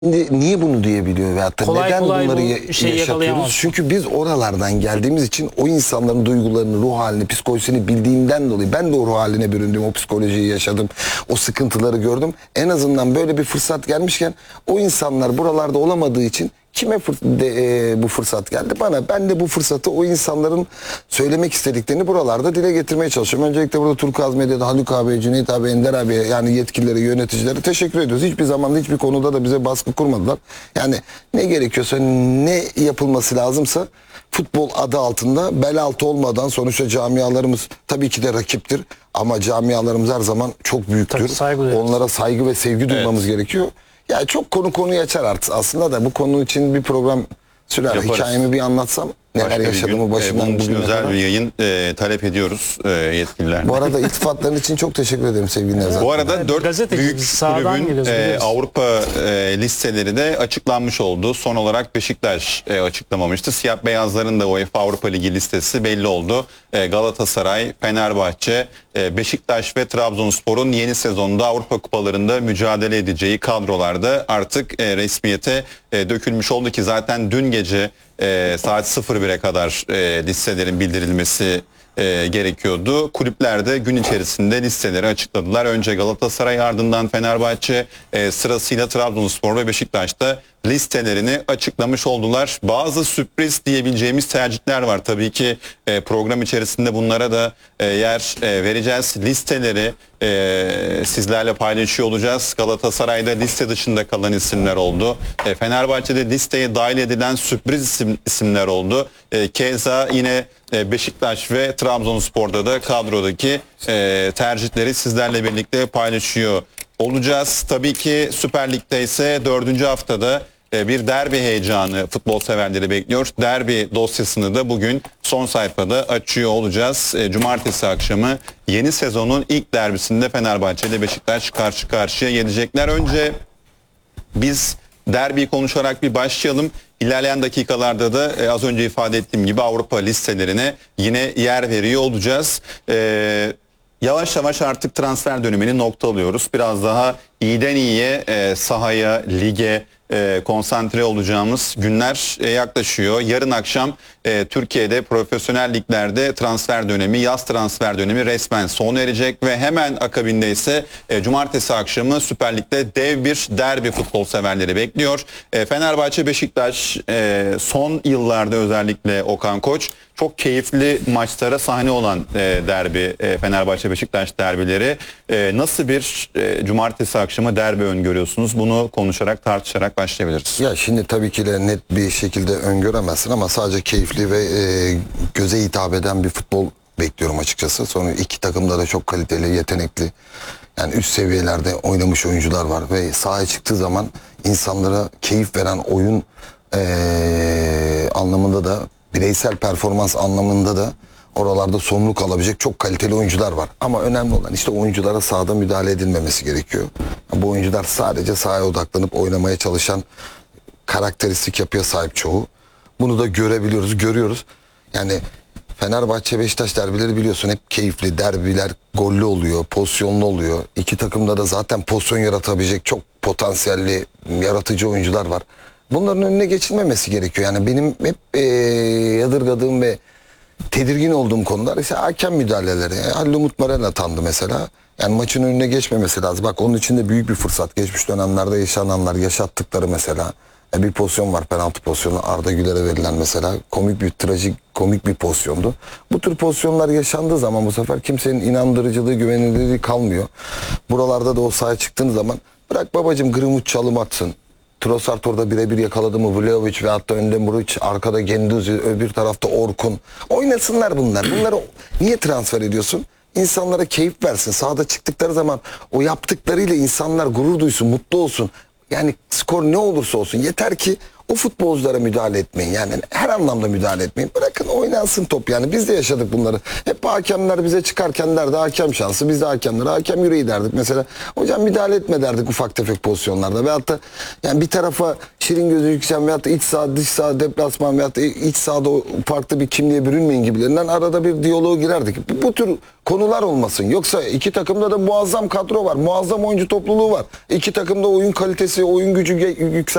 Niye bunu diyebiliyor veyahut da Kolay neden kolay bunları bu şeyi yakalayamaz. yaşatıyoruz? Çünkü biz oralardan geldiğimiz için o insanların duygularını, ruh halini, psikolojisini bildiğimden dolayı ben de o ruh haline büründüm, o psikolojiyi yaşadım, o sıkıntıları gördüm. En azından böyle bir fırsat gelmişken o insanlar buralarda olamadığı için kime bu fırsat geldi? Bana. Ben de bu fırsatı o insanların söylemek istediklerini buralarda dile getirmeye çalışıyorum. Öncelikle burada Turkuaz Medya'da Haluk abi, Cüneyt abi, Ender abi, yani yetkililere, yöneticilere teşekkür ediyoruz. Hiçbir zaman hiçbir konuda da bize baskı kurmadılar. Yani ne gerekiyorsa, ne yapılması lazımsa futbol adı altında bel altı olmadan, sonuçta camialarımız tabii ki de rakiptir ama camialarımız her zaman çok büyüktür. Onlara saygı ve sevgi duymamız gerekiyor. Ya çok konuyu açar artık aslında da bu konu için bir program sürer. Yaparız. Hikayemi bir anlatsam neler yaşadığımı başından bugüne özel kadar. bir yayın talep ediyoruz yetkililerden. Bu arada iltifatların için çok teşekkür ederim sevgili Nevzat. Bu arada 4 büyük kulübün Avrupa listeleri de açıklanmış oldu. Son olarak Beşiktaş açıklamamıştı. Siyah beyazların da UEFA Avrupa Ligi listesi belli oldu. Galatasaray, Fenerbahçe, Beşiktaş ve Trabzonspor'un yeni sezonda Avrupa kupalarında mücadele edeceği kadrolarda artık resmiyete dökülmüş oldu ki zaten dün gece saat 01'e kadar listelerin bildirilmesi gerekiyordu. Kulüpler de gün içerisinde listeleri açıkladılar. Önce Galatasaray, ardından Fenerbahçe, sırasıyla Trabzonspor ve Beşiktaş'ta listelerini açıklamış oldular. Bazı sürpriz diyebileceğimiz tercihler var. Tabii ki program içerisinde bunlara da yer vereceğiz. Listeleri sizlerle paylaşıyor olacağız. Galatasaray'da liste dışında kalan isimler oldu. Fenerbahçe'de listeye dahil edilen sürpriz isimler oldu. Keza yine Beşiktaş ve Trabzonspor'da da kadrodaki tercihleri sizlerle birlikte paylaşıyor olacağız. Tabii ki Süper Lig'de ise 4. haftada bir derbi heyecanı futbol severleri bekliyor. Derbi dosyasını da bugün son sayfada açıyor olacağız. Cumartesi akşamı yeni sezonun ilk derbisinde Fenerbahçe ile Beşiktaş karşı karşıya gelecekler. Önce biz derbiyi konuşarak bir başlayalım. İlerleyen dakikalarda da az önce ifade ettiğim gibi Avrupa listelerine yine yer veriyor olacağız. Yavaş yavaş artık transfer dönemini noktalıyoruz. Biraz daha iyiden iyiye sahaya, lige konsantre olacağımız günler yaklaşıyor. Yarın akşam Türkiye'de profesyonel liglerde transfer dönemi, yaz transfer dönemi resmen sona erecek ve hemen akabinde ise cumartesi akşamı Süper Lig'de dev bir derbi futbol severleri bekliyor. Fenerbahçe Beşiktaş son yıllarda özellikle Okan Koç çok keyifli maçlara sahne olan derbi, Fenerbahçe Beşiktaş derbileri. Nasıl bir cumartesi akşamı derbi öngörüyorsunuz? Bunu konuşarak, tartışarak başlayabiliriz. Ya şimdi tabii ki de net bir şekilde öngöremezsin ama sadece keyifli ve göze hitap eden bir futbol bekliyorum açıkçası. Sonra iki takımda da çok kaliteli, yetenekli, yani üst seviyelerde oynamış oyuncular var ve sahaya çıktığı zaman insanlara keyif veren oyun anlamında da, bireysel performans anlamında da oralarda sorumluluk alabilecek çok kaliteli oyuncular var. Ama önemli olan işte oyunculara sahada müdahale edilmemesi gerekiyor. Bu oyuncular sadece sahaya odaklanıp oynamaya çalışan karakteristik yapıya sahip çoğu. Bunu da görebiliyoruz, görüyoruz. Yani Fenerbahçe Beşiktaş derbileri biliyorsun hep keyifli derbiler, gollü oluyor, pozisyonlu oluyor. İki takımda da zaten pozisyon yaratabilecek çok potansiyelli, yaratıcı oyuncular var. Bunların önüne geçilmemesi gerekiyor. Yani benim hep yadırgadığım ve tedirgin olduğum konular ise hakem müdahaleleri. Halil Umut Meral atandı mesela. Yani maçın önüne geçmemesi lazım. Bak onun için de büyük bir fırsat. Geçmiş dönemlerde yaşananlar, yaşattıkları mesela. Bir pozisyon var, penaltı pozisyonu. Arda Güler'e verilen mesela. Komik bir pozisyondu. Bu tür pozisyonlar yaşandığı zaman bu sefer kimsenin inandırıcılığı, güvenilirliği kalmıyor. Buralarda da o sahaya çıktığın zaman bırak babacığım Greenwood çalım atsın. Trossard orada birebir yakaladı mı, Vlahovic ve hatta önde Muric, arkada Genduzi, öbür tarafta Orkun. Oynasınlar bunlar. Bunları niye transfer ediyorsun? İnsanlara keyif versin. Sahada çıktıkları zaman o yaptıklarıyla insanlar gurur duysun, mutlu olsun. Yani skor ne olursa olsun yeter ki o futbolculara müdahale etmeyin. Yani her anlamda müdahale etmeyin. Bırakın oynansın top yani. Biz de yaşadık bunları. Hep hakemler bize çıkarken derdi hakem şansı. Biz de hakemlere hakem yüreği derdik. Mesela hocam müdahale etme derdik ufak tefek pozisyonlarda. Veyahut da yani bir tarafa şirin gözü yükselme veyahut da iç saha dış saha deplasman veyahut da iç sahada farklı bir kimliğe bürünmeyin gibilerinden arada bir diyaloğa girerdik. Bu tür konular olmasın. Yoksa iki takımda da muazzam kadro var. Muazzam oyuncu topluluğu var. İki takımda oyun kalitesi, oyun gücü yüksek.